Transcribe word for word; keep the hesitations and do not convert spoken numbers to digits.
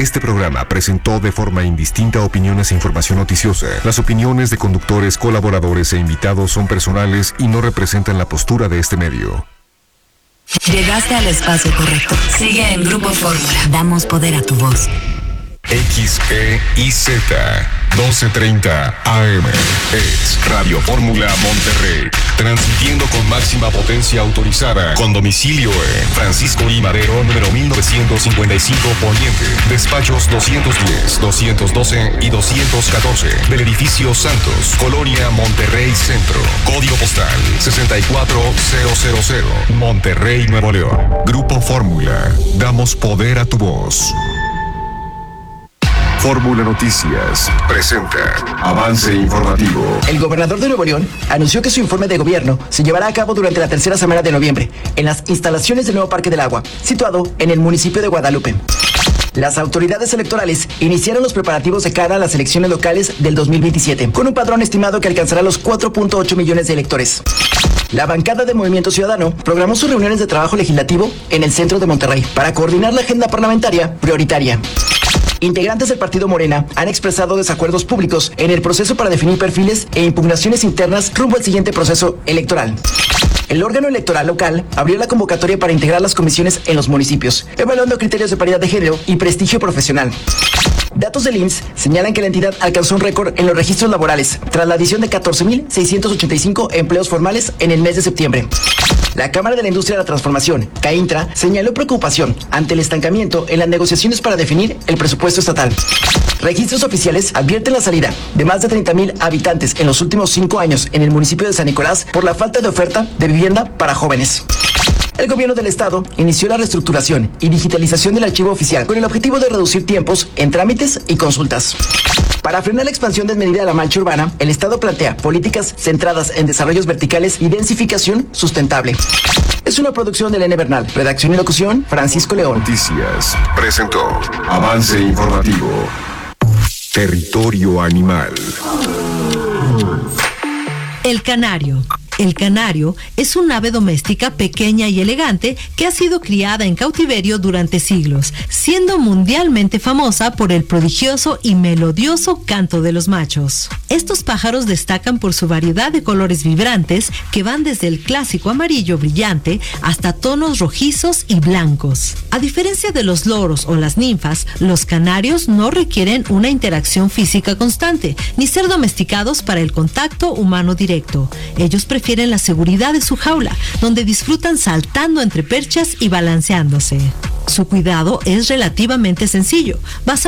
Este programa presentó de forma indistinta opiniones e información noticiosa. Las opiniones de conductores, colaboradores e invitados son personales y no representan la postura de este medio. Llegaste al espacio correcto. Sigue en Grupo Fórmula. Damos poder a tu voz. X E I Z doce treinta A M es Radio Fórmula Monterrey, transmitiendo con máxima potencia autorizada, con domicilio en Francisco I. Madero, número mil novecientos cincuenta y cinco Poniente, despachos doscientos diez, doscientos doce y doscientos catorce, del edificio Santos, Colonia Monterrey Centro, código postal sesenta y cuatro mil, Monterrey, Nuevo León. Grupo Fórmula, damos poder a tu voz. Fórmula Noticias presenta avance informativo. El gobernador de Nuevo León anunció que su informe de gobierno se llevará a cabo durante la tercera semana de noviembre en las instalaciones del nuevo Parque del Agua, situado en el municipio de Guadalupe. Las autoridades electorales iniciaron los preparativos de cara a las elecciones locales del dos mil veintisiete, con un padrón estimado que alcanzará los cuatro punto ocho millones de electores. La bancada de Movimiento Ciudadano programó sus reuniones de trabajo legislativo en el centro de Monterrey para coordinar la agenda parlamentaria prioritaria. Integrantes del partido Morena han expresado desacuerdos públicos en el proceso para definir perfiles e impugnaciones internas rumbo al siguiente proceso electoral. El órgano electoral local abrió la convocatoria para integrar las comisiones en los municipios, evaluando criterios de paridad de género y prestigio profesional. Datos del I M S S señalan que la entidad alcanzó un récord en los registros laborales, tras la adición de catorce mil seiscientos ochenta y cinco empleos formales en el mes de septiembre. La Cámara de la Industria de la Transformación, CAINTRA, señaló preocupación ante el estancamiento en las negociaciones para definir el presupuesto estatal. Registros oficiales advierten la salida de más de treinta mil habitantes en los últimos cinco años en el municipio de San Nicolás por la falta de oferta de vivienda para jóvenes. El gobierno del estado inició la reestructuración y digitalización del archivo oficial con el objetivo de reducir tiempos en trámites y consultas. Para frenar la expansión desmedida de la mancha urbana, el estado plantea políticas centradas en desarrollos verticales y densificación sustentable. Es una producción de Elena Bernal. Redacción y locución, Francisco León. Noticias presentó avance informativo. Territorio animal. El canario. El canario es un ave doméstica pequeña y elegante que ha sido criada en cautiverio durante siglos, siendo mundialmente famosa por el prodigioso y melodioso canto de los machos. Estos pájaros destacan por su variedad de colores vibrantes que van desde el clásico amarillo brillante hasta tonos rojizos y blancos. A diferencia de los loros o las ninfas, los canarios no requieren una interacción física constante, ni ser domesticados para el contacto humano directo. Ellos prefieren Prefieren la seguridad de su jaula, donde disfrutan saltando entre perchas y balanceándose. Su cuidado es relativamente sencillo, basado